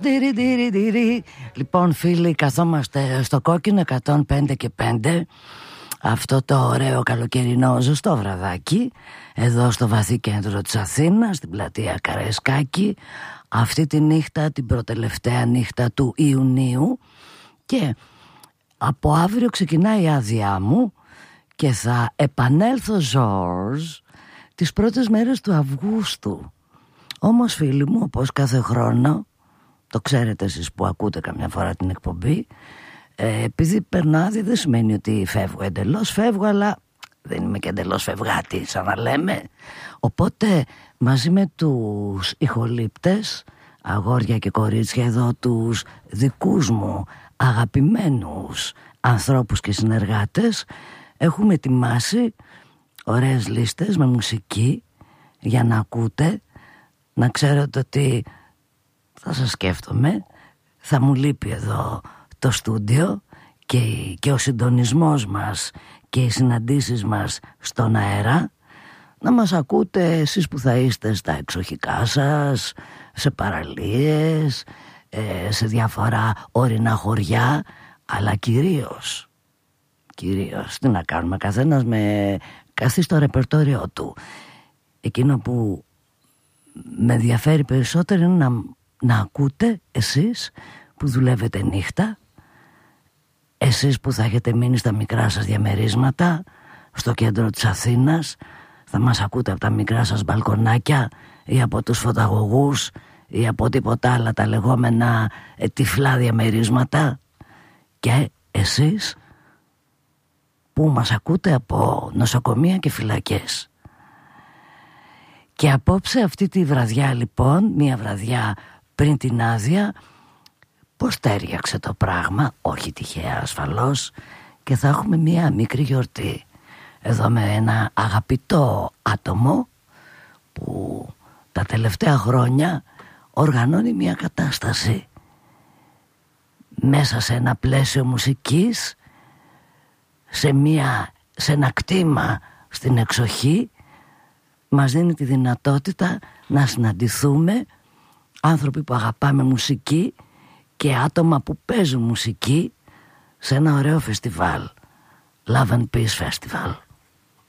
Λοιπόν φίλοι, καθόμαστε στο κόκκινο 105 και 5, αυτό το ωραίο καλοκαιρινό ζεστό βραδάκι, εδώ στο βαθύ κέντρο της Αθήνας, στην πλατεία Καραϊσκάκη, αυτή τη νύχτα, την προτελευταία νύχτα του Ιουνίου. Και από αύριο ξεκινάει η άδειά μου και θα επανέλθω Ζορζ τις πρώτες μέρες του Αυγούστου. Όμως φίλοι μου, όπως κάθε χρόνο, το ξέρετε εσείς που ακούτε καμιά φορά την εκπομπή, επειδή περνάω άδεια δεν σημαίνει ότι φεύγω εντελώς. Φεύγω, αλλά δεν είμαι και εντελώς φευγάτη, σαν να λέμε. Οπότε μαζί με τους ηχολήπτες, αγόρια και κορίτσια εδώ, τους δικούς μου αγαπημένους ανθρώπους και συνεργάτες, έχουμε ετοιμάσει ωραίες λίστες με μουσική για να ακούτε. Να ξέρετε ότι θα σας σκέφτομαι, θα μου λείπει εδώ το στούντιο και ο συντονισμός μας και οι συναντήσεις μας στον αέρα. Να μας ακούτε εσείς που θα είστε στα εξοχικά σας, σε παραλίες, σε διάφορα ορεινά χωριά, αλλά κυρίως τι να κάνουμε, καθένας καθίσει στο ρεπερτόριό του. Εκείνο που με ενδιαφέρει περισσότερο είναι να ακούτε εσείς που δουλεύετε νύχτα, εσείς που θα έχετε μείνει στα μικρά σας διαμερίσματα στο κέντρο της Αθήνας, θα μας ακούτε από τα μικρά σας μπαλκονάκια ή από τους φωταγωγούς ή από τίποτα άλλα τα λεγόμενα τυφλά διαμερίσματα, και εσείς που μας ακούτε από νοσοκομεία και φυλακές. Και απόψε αυτή τη βραδιά λοιπόν, μια βραδιά πριν την άδεια, πως τέριαξε το πράγμα, όχι τυχαία ασφαλώς, και θα έχουμε μια μικρή γιορτή εδώ με ένα αγαπητό άτομο που τα τελευταία χρόνια οργανώνει μια κατάσταση μέσα σε ένα πλαίσιο μουσικής, σε ένα κτήμα στην εξοχή. Μας δίνει τη δυνατότητα να συναντηθούμε, άνθρωποι που αγαπάμε μουσική και άτομα που παίζουν μουσική, σε ένα ωραίο φεστιβάλ, Love and Peace Festival.